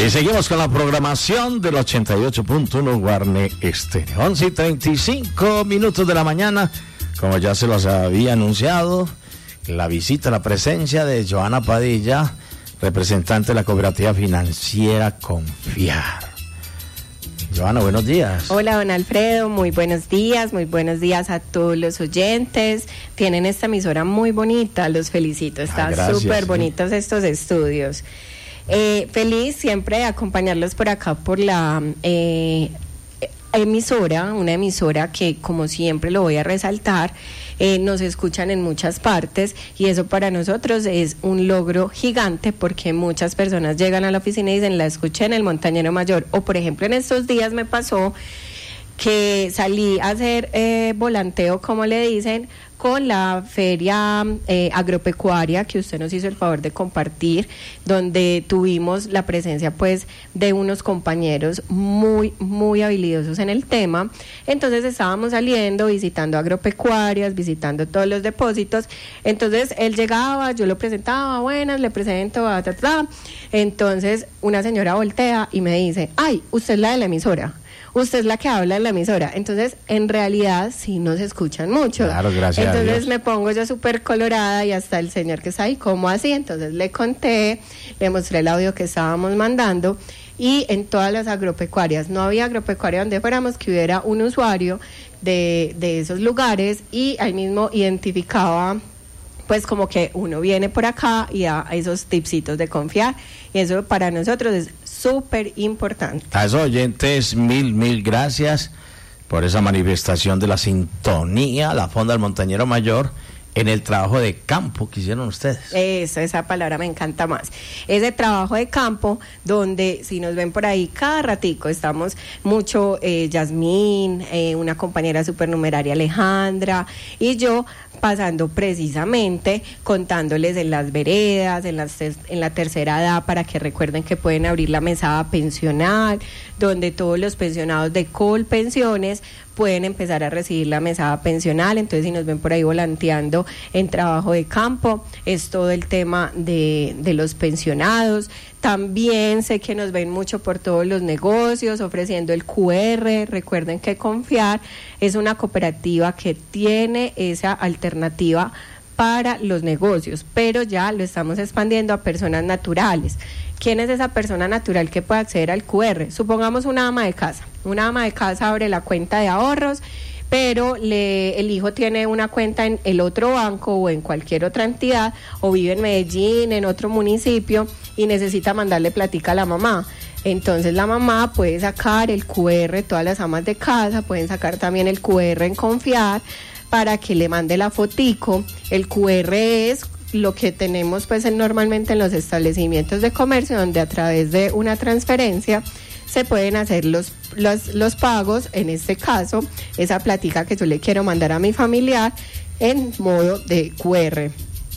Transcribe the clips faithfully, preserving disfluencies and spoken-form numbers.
Y seguimos con la programación del ochenta y ocho punto uno Guarne Estéreo. once y treinta y cinco minutos de la mañana, como ya se los había anunciado, la visita, la presencia de Joana Padilla, representante de la cooperativa financiera Confiar. Joana, buenos días. Hola, don Alfredo, muy buenos días, muy buenos días a todos los oyentes. Tienen esta emisora muy bonita, los felicito, están ah, súper sí. bonitos estos estudios. Eh, feliz siempre de acompañarlos por acá por la eh, emisora, una emisora que, como siempre lo voy a resaltar, eh, nos escuchan en muchas partes, y eso para nosotros es un logro gigante, porque muchas personas llegan a la oficina y dicen, la escuché en el Montañero Mayor, o por ejemplo en estos días me pasó que salí a hacer eh, volanteo, como le dicen, con la feria eh, agropecuaria que usted nos hizo el favor de compartir, donde tuvimos la presencia pues de unos compañeros muy, muy habilidosos en el tema. Entonces estábamos saliendo, visitando agropecuarias, visitando todos los depósitos. Entonces él llegaba, yo lo presentaba, buenas, le presento, a ta, ta, ta. Entonces una señora voltea y me dice, ay, usted es la de la emisora. Usted es la que habla en la emisora. Entonces, en realidad, sí nos escuchan mucho. Claro, gracias Entonces, a Dios. me pongo yo súper colorada, y hasta el señor que está ahí, ¿cómo así? Entonces, le conté, le mostré el audio que estábamos mandando, y en todas las agropecuarias, no había agropecuaria donde fuéramos que hubiera un usuario de, de esos lugares, y ahí mismo identificaba pues como que uno viene por acá y da esos tipsitos de Confiar, y eso para nosotros es súper importante. A esos oyentes, mil, mil gracias por esa manifestación de la sintonía, la Fonda del Montañero Mayor, en el trabajo de campo que hicieron ustedes. Eso, esa palabra me encanta más. Ese trabajo de campo, donde si nos ven por ahí cada ratico, estamos mucho eh, Yasmín, eh, una compañera supernumeraria Alejandra, y yo pasando precisamente contándoles en las veredas, en, las, en la tercera edad, para que recuerden que pueden abrir la mesada pensional, donde todos los pensionados de Colpensiones pueden empezar a recibir la mesada pensional. Entonces, si nos ven por ahí volanteando en trabajo de campo, es todo el tema de, de los pensionados. También sé que nos ven mucho por todos los negocios, ofreciendo el Q R. Recuerden que Confiar es una cooperativa que tiene esa alternativa para los negocios, pero ya lo estamos expandiendo a personas naturales. ¿Quién es esa persona natural que puede acceder al Q R? Supongamos una ama de casa. Una ama de casa abre la cuenta de ahorros, pero le, el hijo tiene una cuenta en el otro banco o en cualquier otra entidad, o vive en Medellín, en otro municipio, y necesita mandarle platica a la mamá. Entonces la mamá puede sacar el Q R, todas las amas de casa pueden sacar también el Q R en Confiar, para que le mande la fotico. El Q R es lo que tenemos pues en, normalmente en los establecimientos de comercio, donde a través de una transferencia se pueden hacer los, los, los pagos. En este caso, esa platica que yo le quiero mandar a mi familiar en modo de Q R.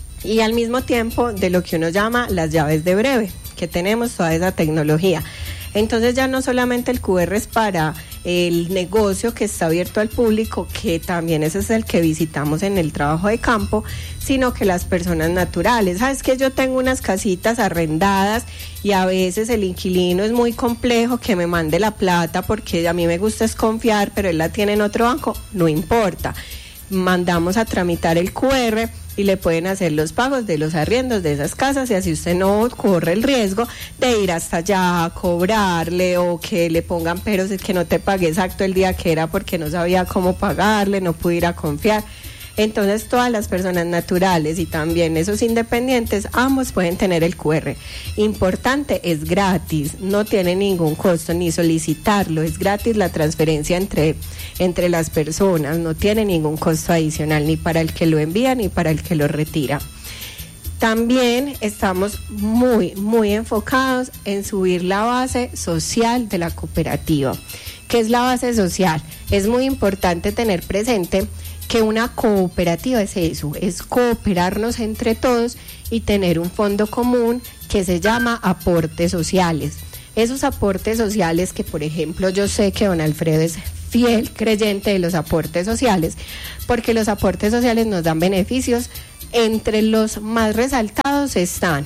Y al mismo tiempo de lo que uno llama las llaves de breve, que tenemos toda esa tecnología. Entonces ya no solamente el Q R es para el negocio que está abierto al público, que también ese es el que visitamos en el trabajo de campo, sino que las personas naturales. ¿Sabes que yo tengo unas casitas arrendadas y a veces el inquilino es muy complejo que me mande la plata porque a mí me gusta es Confiar, pero él la tiene en otro banco? No importa. Mandamos a tramitar el Q R y le pueden hacer los pagos de los arriendos de esas casas, y así usted no corre el riesgo de ir hasta allá a cobrarle, o que le pongan peros, es que no te pagué exacto el día que era porque no sabía cómo pagarle, no pude ir a Confiar. Entonces todas las personas naturales y también esos independientes, ambos pueden tener el Q R. Importante, es gratis, no tiene ningún costo ni solicitarlo, es gratis la transferencia entre, entre las personas, no tiene ningún costo adicional ni para el que lo envía ni para el que lo retira. También estamos muy, muy enfocados en subir la base social de la cooperativa. ¿Qué es la base social? Es muy importante tener presente que una cooperativa es eso, es cooperarnos entre todos y tener un fondo común que se llama aportes sociales. Esos aportes sociales que, por ejemplo, yo sé que don Alfredo es fiel creyente de los aportes sociales, porque los aportes sociales nos dan beneficios. Entre los más resaltados están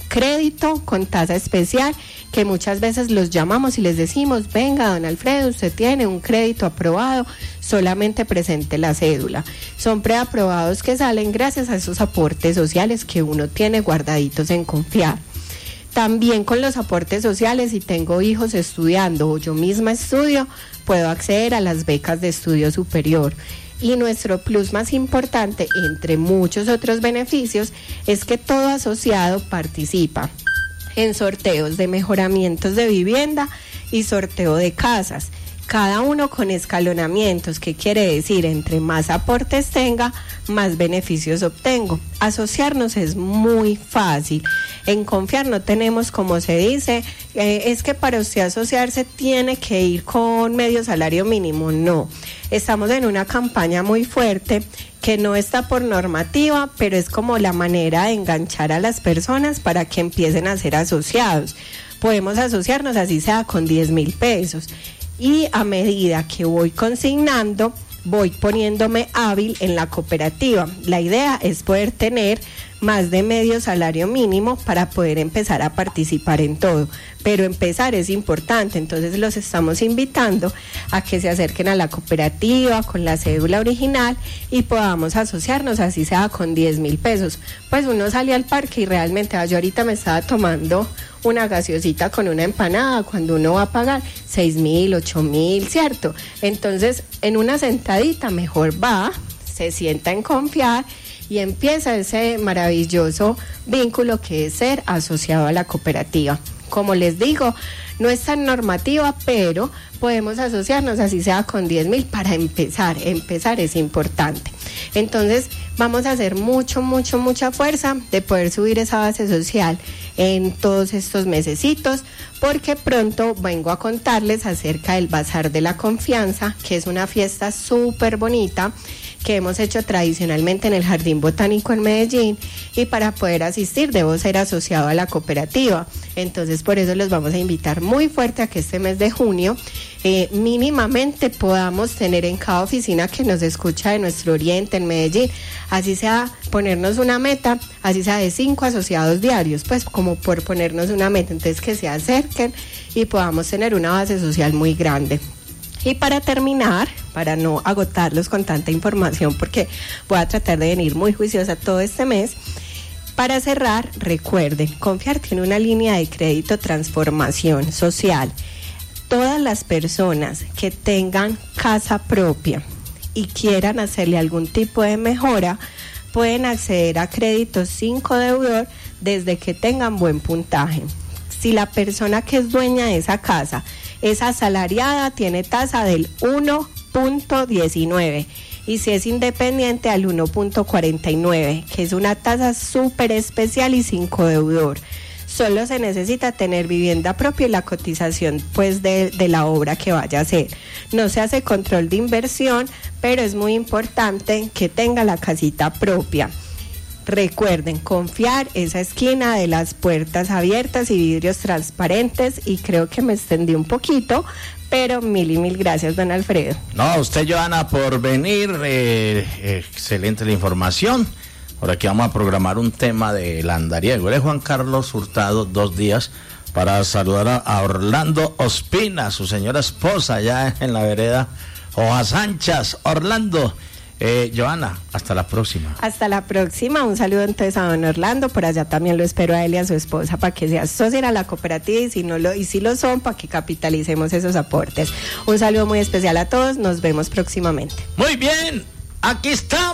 crédito con tasa especial, que muchas veces los llamamos y les decimos, venga, don Alfredo, usted tiene un crédito aprobado, solamente presente la cédula. Son preaprobados que salen gracias a esos aportes sociales que uno tiene guardaditos en Confiar. También con los aportes sociales, si tengo hijos estudiando o yo misma estudio, puedo acceder a las becas de estudio superior. Y nuestro plus más importante, entre muchos otros beneficios, es que todo asociado participa en sorteos de mejoramientos de vivienda y sorteo de casas, cada uno con escalonamientos, que quiere decir, entre más aportes tenga, más beneficios obtengo. Asociarnos es muy fácil. En Confiar no tenemos, como se dice, eh, es que para usted asociarse tiene que ir con medio salario mínimo. No, estamos en una campaña muy fuerte que no está por normativa, pero es como la manera de enganchar a las personas para que empiecen a ser asociados. Podemos asociarnos así sea con diez mil pesos. Y a medida que voy consignando, voy poniéndome hábil en la cooperativa. La idea es poder tener más de medio salario mínimo para poder empezar a participar en todo. Pero empezar es importante, entonces los estamos invitando a que se acerquen a la cooperativa con la cédula original y podamos asociarnos, así sea con diez mil pesos. Pues uno sale al parque y realmente, yo ahorita me estaba tomando una gaseosita con una empanada, cuando uno va a pagar seis mil, ocho mil, ¿cierto? Entonces, en una sentadita mejor va, se sienta en Confiar y empieza ese maravilloso vínculo que es ser asociado a la cooperativa. Como les digo, no es tan normativa, pero podemos asociarnos, así sea con diez mil, para empezar. Empezar es importante. Entonces, vamos a hacer mucho, mucho, mucha fuerza de poder subir esa base social en todos estos mesecitos, porque pronto vengo a contarles acerca del Bazar de la Confianza, que es una fiesta súper bonita que hemos hecho tradicionalmente en el Jardín Botánico en Medellín, y para poder asistir debo ser asociado a la cooperativa. Entonces, por eso los vamos a invitar muy fuerte a que este mes de junio eh, mínimamente podamos tener en cada oficina que nos escucha de nuestro oriente en Medellín, así sea ponernos una meta, así sea de cinco asociados diarios, pues como por ponernos una meta, entonces que se acerquen y podamos tener una base social muy grande. Y para terminar, para no agotarlos con tanta información, porque voy a tratar de venir muy juiciosa todo este mes, para cerrar, recuerden, Confiar tiene una línea de crédito transformación social. Todas las personas que tengan casa propia y quieran hacerle algún tipo de mejora, pueden acceder a créditos sin codeudor desde que tengan buen puntaje. Si la persona que es dueña de esa casa es asalariada, tiene tasa del uno punto diecinueve, y si es independiente al uno punto cuarenta y nueve, que es una tasa súper especial y sin codeudor. Solo se necesita tener vivienda propia y la cotización pues de, de la obra que vaya a hacer. No se hace control de inversión, pero es muy importante que tenga la casita propia. Recuerden, Confiar, esa esquina de las puertas abiertas y vidrios transparentes, y creo que me extendí un poquito, pero mil y mil gracias, don Alfredo. No, usted, Joana, por venir, eh, excelente la información. Por aquí vamos a programar un tema del andariego. Él es Juan Carlos Hurtado, dos días, para saludar a, a Orlando Ospina, su señora esposa, allá en la vereda Hojas Anchas. Orlando, eh, Joana, hasta la próxima. Hasta la próxima. Un saludo entonces a don Orlando. Por allá también lo espero a él y a su esposa para que se asocien a la cooperativa, y si no lo, y si lo son, para que capitalicemos esos aportes. Un saludo muy especial a todos. Nos vemos próximamente. Muy bien, aquí estamos.